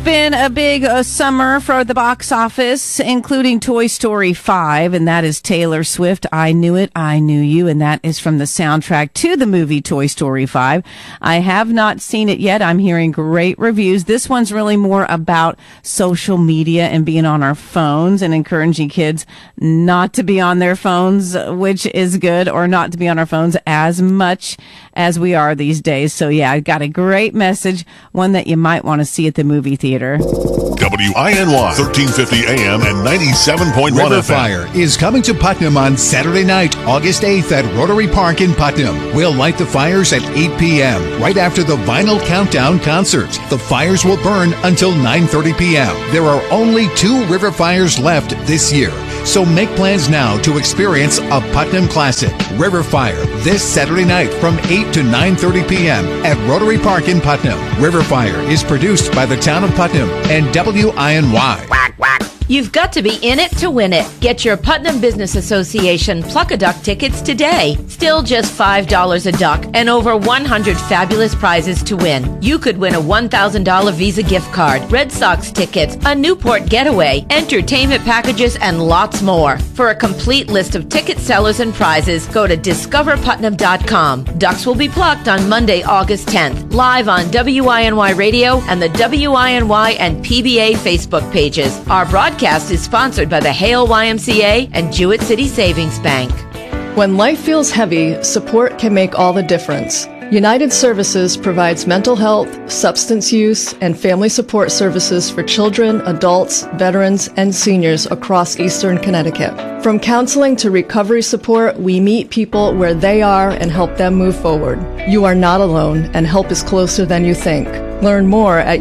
been a big summer for the box office, including Toy Story 5, and that is Taylor Swift. I Knew It, I Knew You, and that is from the soundtrack to the movie Toy Story 5. I have not seen it yet. I'm hearing great reviews. This one's really more about social media and being on our phones and encouraging kids not to be on their phones, which is good, or not to be on our phones as much as we are these days. So yeah, I got a great message, one that you might want to see at the movie theater. WINY 1350 AM and 97.1 River FM. Fire is coming to Putnam on Saturday night, August 8th at Rotary Park in Putnam. We'll light the fires at 8 p.m. right after the Vinyl Countdown concert. The fires will burn until 9:30 p.m. There are only 2 river fires left this year, so make plans now to experience a Putnam classic. River Fire this Saturday night from 8 to 9:30 p.m. at Rotary Park in Putnam. River Fire is produced by the town of Putnam and WINY. You've got to be in it to win it. Get your Putnam Business Association Pluck-a-Duck tickets today. Still just $5 a duck and over 100 fabulous prizes to win. You could win a $1,000 Visa gift card, Red Sox tickets, a Newport getaway, entertainment packages, and lots more. For a complete list of ticket sellers and prizes, go to discoverputnam.com. Ducks will be plucked on Monday, August 10th, live on WINY Radio and the WINY and PBA Facebook pages. Our broadcast is sponsored by the Hale YMCA and Jewett City Savings Bank. When life feels heavy, support can make all the difference. United Services provides mental health, substance use, and family support services for children, adults, veterans, and seniors across Eastern Connecticut. From counseling to recovery support, we meet people where they are and help them move forward. You are not alone, and help is closer than you think. Learn more at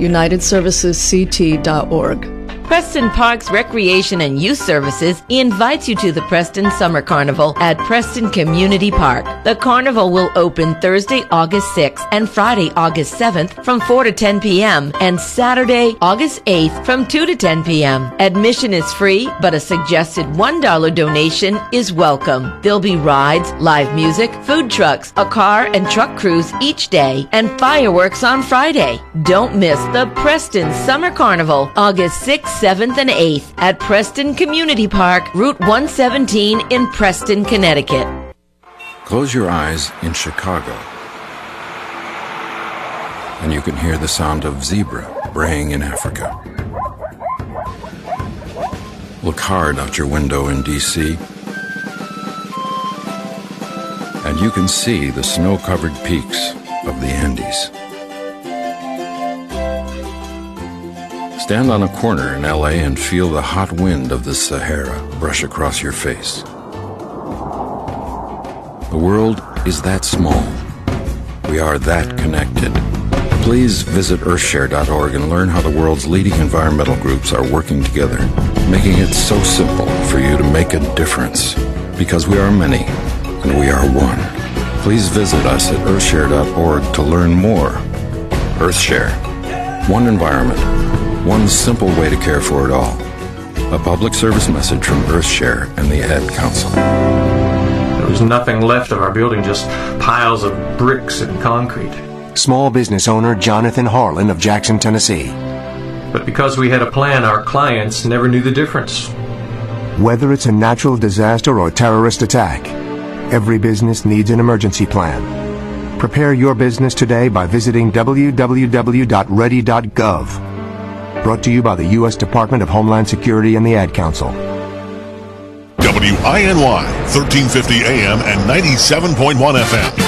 unitedservicesct.org. Preston Parks Recreation and Youth Services invites you to the Preston Summer Carnival at Preston Community Park. The carnival will open Thursday, August 6th and Friday, August 7th from 4 to 10 p.m. and Saturday, August 8th from 2 to 10 p.m. Admission is free, but a suggested $1 donation is welcome. There'll be rides, live music, food trucks, a car and truck cruise each day, and fireworks on Friday. Don't miss the Preston Summer Carnival, August 6th, 7th and 8th at Preston Community Park, Route 117 in Preston, Connecticut. Close your eyes in Chicago, and you can hear the sound of zebra braying in Africa. Look hard out your window in D.C., and you can see the snow-covered peaks of the Andes. Stand on a corner in L.A. and feel the hot wind of the Sahara brush across your face. The world is that small. We are that connected. Please visit earthshare.org and learn how the world's leading environmental groups are working together, making it so simple for you to make a difference. Because we are many, and we are one. Please visit us at earthshare.org to learn more. Earthshare. One environment. One simple way to care for it all. A public service message from Earthshare and the Ad Council. There was nothing left of our building, just piles of bricks and concrete. Small business owner Jonathan Harlan of Jackson, Tennessee. But because we had a plan, our clients never knew the difference. Whether it's a natural disaster or terrorist attack, every business needs an emergency plan. Prepare your business today by visiting www.ready.gov. Brought to you by the U.S. Department of Homeland Security and the Ad Council. WINY 1350 AM and 97.1 FM.